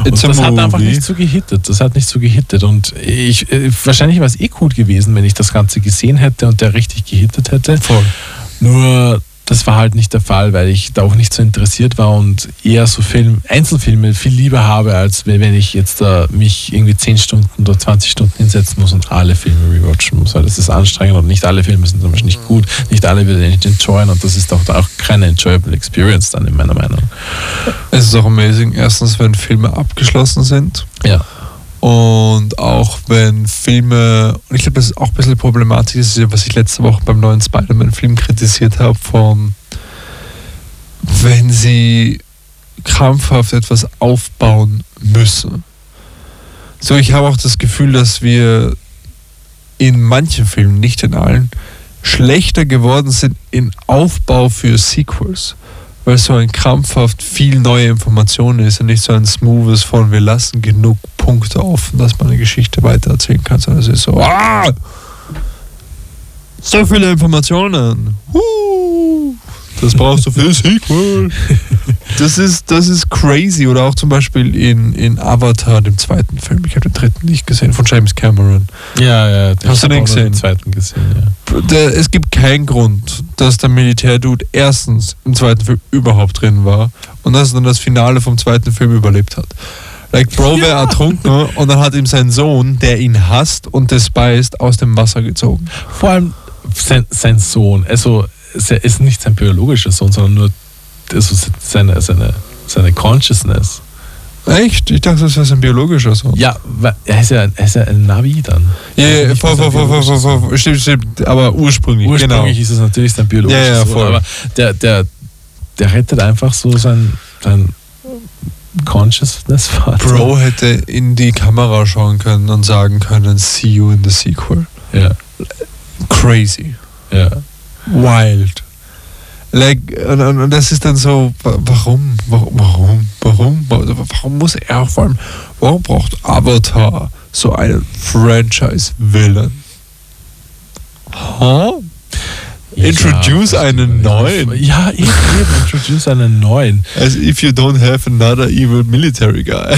Und das hat einfach nicht so gehittet. Und wahrscheinlich wäre es gut gewesen, wenn ich das Ganze gesehen hätte und der richtig gehittet hätte. Voll. Nur das war halt nicht der Fall, weil ich da auch nicht so interessiert war und eher so Einzelfilme viel lieber habe, als wenn ich jetzt mich irgendwie 10 Stunden oder 20 Stunden hinsetzen muss und alle Filme rewatchen muss, weil das ist anstrengend und nicht alle Filme sind zum Beispiel nicht gut, nicht alle will ich enjoyen und das ist auch keine enjoyable Experience dann in meiner Meinung. Es ist auch amazing, erstens, wenn Filme abgeschlossen sind. Ja. Und auch wenn Filme, und ich glaube, das ist auch ein bisschen problematisch, das ist ja, was ich letzte Woche beim neuen Spider-Man-Film kritisiert habe, wenn sie krampfhaft etwas aufbauen müssen. So, ich habe auch das Gefühl, dass wir in manchen Filmen, nicht in allen, schlechter geworden sind in Aufbau für Sequels. Weil so ein krampfhaft viel neue Informationen ist und nicht so ein smoothes von wir lassen genug Punkte offen, dass man eine Geschichte weitererzählen kann, sondern es ist so, so viele Informationen. Das brauchst du für Sequel. Das ist crazy. Oder auch zum Beispiel in Avatar, dem zweiten Film. Ich habe den dritten nicht gesehen, von James Cameron. Ja. Hast du den gesehen? Den zweiten gesehen, ja. Es gibt keinen Grund, dass der Militärdude erstens im zweiten Film überhaupt drin war und dass er dann das Finale vom zweiten Film überlebt hat. Like, Bro wäre ertrunken und dann hat ihm sein Sohn, der ihn hasst und despised, aus dem Wasser gezogen. Vor allem sein Sohn, also er ist nicht sein biologischer Sohn, sondern nur seine Consciousness. Echt? Ich dachte, das wäre sein biologischer Sohn. Ja, er ist ja ein Navi dann. Ja, voll. Stimmt. Aber ursprünglich genau. Ist es natürlich sein biologischer Sohn. Aber der rettet einfach so sein Consciousness-Vater. Bro hätte in die Kamera schauen können und sagen können, see you in the sequel. Ja. Crazy. Ja. Wild. Like, und das ist dann so, warum muss er auch vor allem, warum braucht Avatar so einen Franchise-Villain? Huh? Introduce einen neuen. Ja, eben, introduce einen neuen. As if you don't have another evil military guy.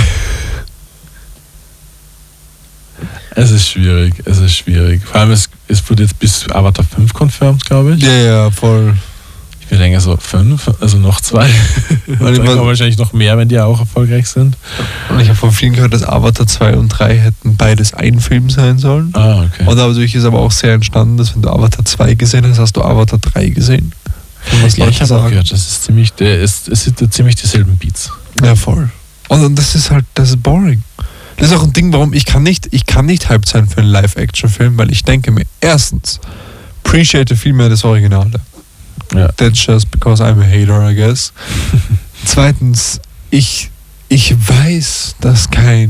Es ist schwierig. Vor allem, es wurde jetzt bis Avatar 5 confirmed, glaube ich. Ja, voll. Ich will länger so 5, also noch 2. Und dann kommen wahrscheinlich noch mehr, wenn die auch erfolgreich sind. Und ich habe von vielen gehört, dass Avatar 2 und 3 hätten beides ein Film sein sollen. Ah, okay. Und dadurch ist aber auch sehr entstanden, dass wenn du Avatar 2 gesehen hast, hast du Avatar 3 gesehen. Was Leute ich habe auch gehört, es sind ziemlich dieselben Beats. Ja, voll. Und das ist boring. Das ist auch ein Ding, warum ich kann nicht hyped sein für einen Live-Action-Film, weil ich denke mir, erstens, appreciate viel mehr das Originale. Ja. That's just because I'm a hater, I guess. Zweitens, ich weiß, dass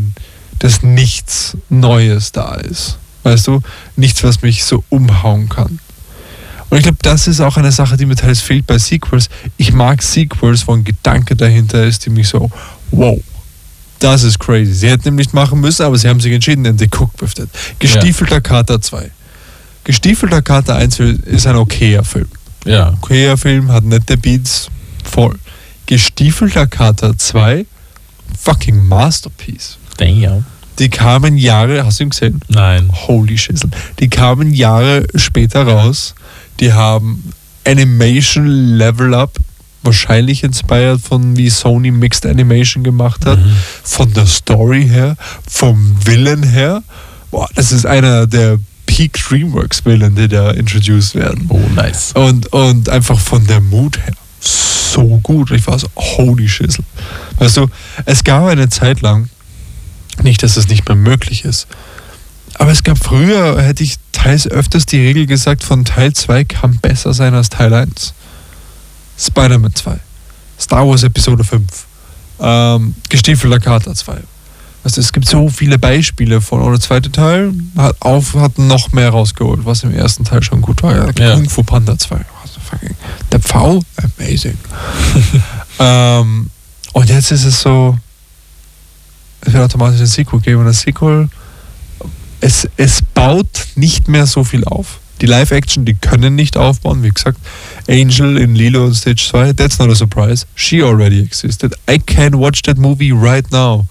nichts Neues da ist. Weißt du? Nichts, was mich so umhauen kann. Und ich glaube, das ist auch eine Sache, die mir teils fehlt bei Sequels. Ich mag Sequels, wo ein Gedanke dahinter ist, die mich so, wow. Das ist crazy. Sie hätten ihn nicht machen müssen, aber sie haben sich entschieden, and they cooked with it. Gestiefelter Kater 2. Gestiefelter Kater 1 ist ein okayer Film. Ja. Okayer Film, hat nette Beats, voll. Gestiefelter Kater 2, fucking Masterpiece. Damn. Die kamen Jahre, hast du ihn gesehen? Nein. Holy Schissel. Die kamen Jahre später raus. Die haben Animation Level Up, wahrscheinlich inspired von wie Sony Mixed Animation gemacht hat, von der Story her, vom Villain her. Boah, das ist einer der Peak Dreamworks Villain, die da introduced werden. Oh, nice. Und einfach von der Mut her so gut. Ich war so, holy Schissel. Weißt du, es gab eine Zeit lang, nicht, dass es nicht mehr möglich ist, aber es gab früher, hätte ich teils öfters die Regel gesagt, von Teil 2 kann besser sein als Teil 1. Spider-Man 2, Star Wars Episode 5, Gestiefelter Kater 2. Also es gibt so viele Beispiele von, und der zweite Teil hat noch mehr rausgeholt, was im ersten Teil schon gut war. Ja. Kung Fu Panda 2. Also fucking, der Pfau, amazing. Und jetzt ist es so, es wird automatisch ein Sequel geben und das Sequel, es baut nicht mehr so viel auf. Die Live-Action, die können nicht aufbauen. Wie gesagt, Angel in Lilo und Stitch 2, that's not a surprise. She already existed. I can watch that movie right now.